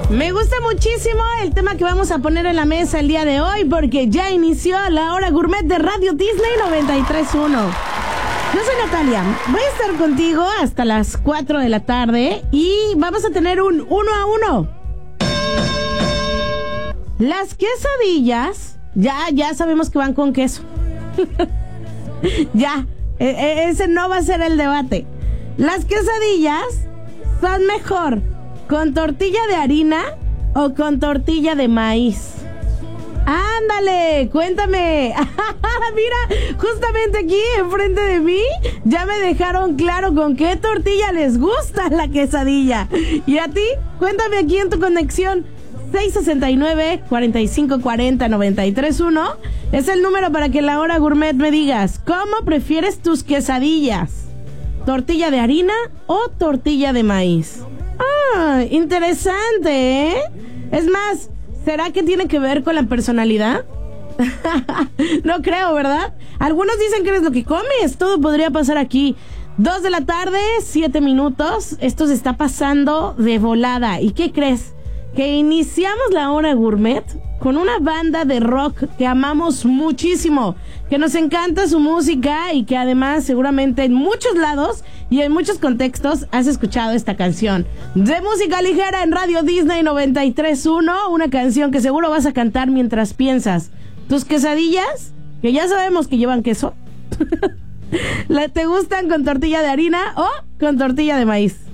Me gusta muchísimo el tema que vamos a poner en la mesa el día de hoy porque ya inició la hora gourmet de Radio Disney 93.1. Yo soy Natalia, voy a estar contigo hasta las 4 de la tarde y vamos a tener un 1 a 1. Las quesadillas, ya sabemos que van con queso. Ya, ese no va a ser el debate. Las quesadillas son mejor ¿con tortilla de harina o con tortilla de maíz? ¡Ándale! Cuéntame. Mira, justamente aquí enfrente de mí ya me dejaron claro con qué tortilla les gusta la quesadilla. ¿Y a ti? Cuéntame aquí en tu conexión. 669-4540-931 es el número para que en la hora gourmet me digas ¿cómo prefieres tus quesadillas? ¿Tortilla de harina o tortilla de maíz? Ah, interesante, ¿eh? Es más, ¿será que tiene que ver con la personalidad? No creo, ¿verdad? Algunos dicen que eres lo que comes. Todo podría pasar aquí. 2 de la tarde, 7 minutos. Esto se está pasando de volada. ¿Y qué crees? Que iniciamos la hora gourmet con una banda de rock que amamos muchísimo, que nos encanta su música y que además seguramente en muchos lados y en muchos contextos has escuchado esta canción de música ligera en Radio Disney 93.1, una canción que seguro vas a cantar mientras piensas tus quesadillas, que ya sabemos que llevan queso. ¿Te gustan con tortilla de harina o con tortilla de maíz?